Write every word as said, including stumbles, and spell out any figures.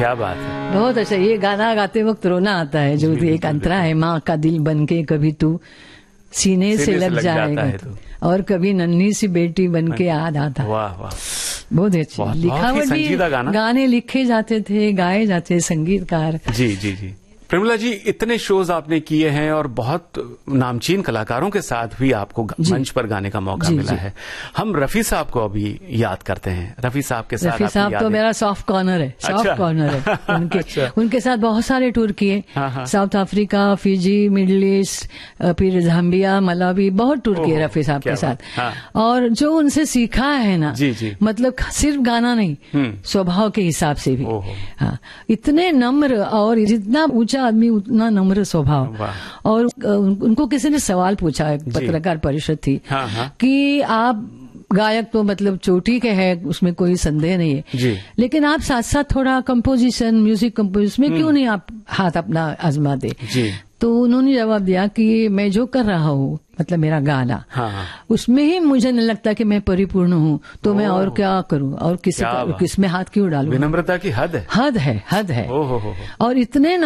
क्या बात है, बहुत अच्छा। ये गाना गाते वक्त रोना आता है, जो एक अंतरा है, माँ का दिल बनके कभी तू सीने से लग जाएगा तो, और कभी नन्ही सी बेटी बनके याद आता। वाह वाह, बहुत अच्छी लिखावट भी, गाने लिखे जाते थे, गाए जाते, संगीतकार। जी जी जी। प्रेमिला जी, इतने शोज आपने किए हैं और बहुत नामचीन कलाकारों के साथ भी आपको मंच पर गाने का मौका जी, मिला जी. है। हम रफी साहब को अभी याद करते हैं। रफी साहब के साथ, रफी साहब तो मेरा सॉफ्ट कॉर्नर है, सॉफ्ट अच्छा? कॉर्नर है उनके अच्छा। उनके साथ बहुत सारे टूर किए, south Africa, Fiji, middle east, फिर जाम्बिया, मलावी, बहुत टूर किए रफी साहब के साथ। हाँ। और जो उनसे सीखा है ना, जी, जी. मतलब सिर्फ गाना नहीं, स्वभाव के हिसाब से भी। हाँ, इतने नम्र, और जितना ऊंचा आदमी उतना नम्र स्वभाव। और उनको किसी ने सवाल पूछा, पत्रकार परिषद थी, हाँ, हाँ. कि आप गायक तो मतलब चोटी के हैं, उसमें कोई संदेह नहीं है जी. लेकिन आप साथ साथ थोड़ा कंपोजिशन, म्यूजिक कंपोजिशन में क्यों नहीं आप हाथ अपना आजमा दे जी. तो उन्होंने जवाब दिया कि मैं जो कर रहा हूँ, मतलब मेरा गाना, हाँ. उसमें ही मुझे नहीं लगता कि मैं परिपूर्ण हूँ, तो मैं और क्या करूँ, और किसी किस में हाथ क्यों डालूं। विनम्रता की हद है, हद है, हद है। ओ हो हो हो। और इतने